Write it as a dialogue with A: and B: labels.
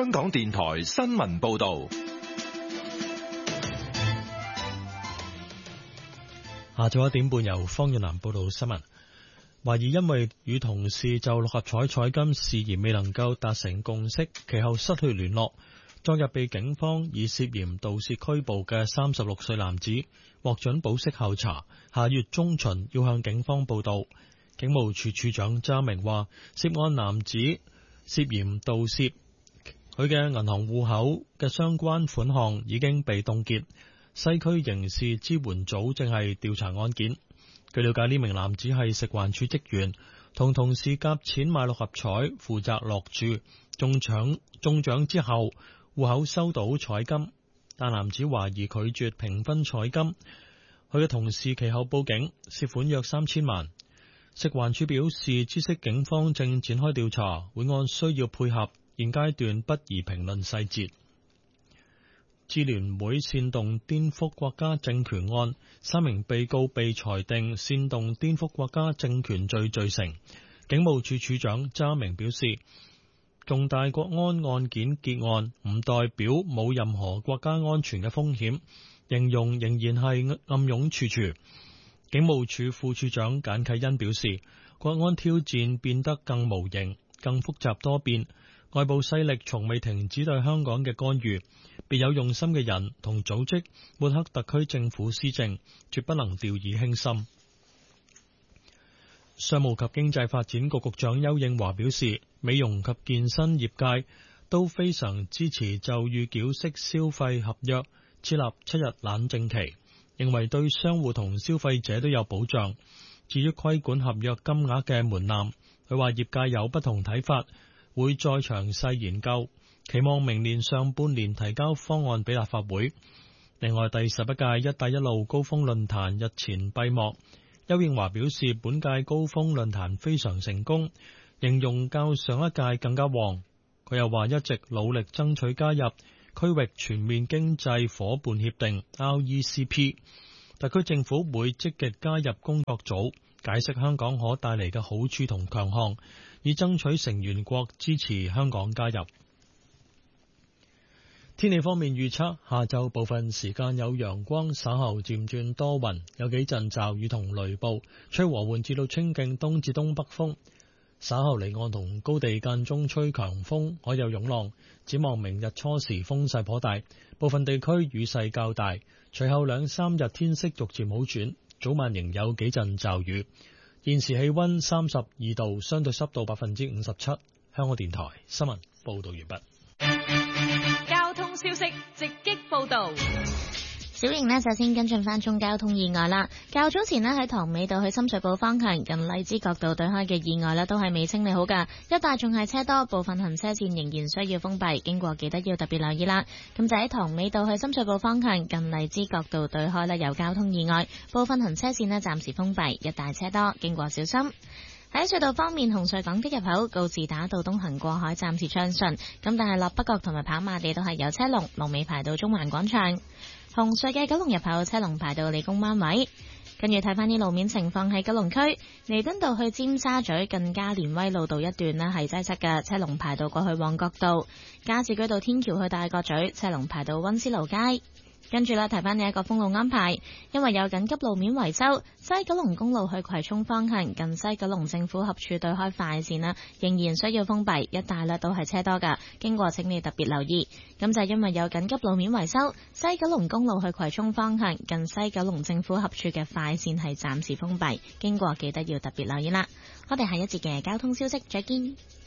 A: 香港電台新聞報道。
B: 下晝1點半由方遠南報道新聞。懷疑因為與同事就六合彩彩金事宜未能夠達成共識，其後失去聯絡。昨日被警方以涉嫌盜竊拘捕嘅36歲男子獲准保釋候查，下月中旬要向警方報到。警務處處長查明話，涉案男子涉嫌盜竊，佢嘅銀行戶口嘅相關款項已經被凍結。西區刑事支援組正係調查案件。據了解，呢名男子係食環署職員，同同事夾錢買六合彩，負責落注，中獎之後戶口收到彩金，但男子懷疑拒絕平分彩金。佢嘅同事其後報警，涉款約3000萬。食環署表示，知悉警方正展開調查，會按需要配合，現階段不宜評論細節。支聯會煽動顛覆國家政權案，3名被告被裁定煽動顛覆國家政權罪罪成。警務處處長查明表示，重大國安案件結案唔代表冇任何國家安全嘅風險，形容仍然係暗湧處處。警務處副處長簡啟恩表示，國安挑戰變得更無形、更複雜多變，外部勢力從未停止對香港嘅干預，別有用心嘅人同組織抹黑特區政府施政，絕不能掉以輕心。商務及經濟發展局局長丘應樺表示，美容及健身業界都非常支持就預繳式消費合約設立7日冷靜期，認為對商戶同消費者都有保障。至於規管合約金額嘅門檻，佢話業界有不同睇法，會再詳細研究，期望明年上半年提交方案俾立法會。另外，第11屆一帶一路高峰論壇日前閉幕，丘應樺表示，本屆高峰論壇非常成功，形容較上一屆更加旺。佢又話一直努力爭取加入區域全面經濟夥伴協定 RCEP， 特區政府會積極加入工作組，解釋香港可帶嚟嘅好處同強項，以爭取成員國支持香港加入。天氣方面預測，下晝部分時間有陽光，稍後漸轉多雲，有幾陣驟雨同雷暴，吹和緩至到清勁東至東北風。稍後離岸同高地間中吹強風，海有湧浪。展望明日初時風勢頗大，部分地區雨勢較大。隨後2-3日天色逐漸好轉，早晚仍有幾陣驟雨。現時氣溫32度，相對濕度57%。香港電台新聞報道完畢。
C: 交通消息直擊報道。
D: 小瑩呢，就先跟進翻宗交通意外啦。較早前呢，喺塘尾道去深水埗方向近荔枝角道對開嘅意外呢，都係未清理好噶，一帶仲係車多，部分行車線仍然需要封閉，經過記得要特別留意啦。咁就喺塘尾道去深水埗方向近荔枝角道對開呢，有交通意外，部分行車線呢暫時封閉，一帶車多，經過小心。喺隧道方面，紅隧港島入口告士打道東行過海暫時暢順，咁但係落北角同埋跑馬地都係有車龍，龍尾排到中環廣場。紅隧嘅九龍入口車龍排到理工灣位，跟住睇翻啲路面情況喺九龍區彌敦道去尖沙咀近加連威路道一段呢係擠塞嘅，車龍排到過去旺角道。加士居道天橋去大角咀車龍排到溫思勞街。跟住咧，提翻你一個封路安排，因為有緊急路面維修，西九龍公路去葵涌方向近西九龍政府合署對開快線啦，仍然需要封閉，一帶咧都係車多噶，經過請你特別留意。咁就係因為有緊急路面維修，西九龍公路去葵涌方向近西九龍政府合署嘅快線係暫時封閉，經過記得要特別留意啦。我哋下一節嘅交通消息再見。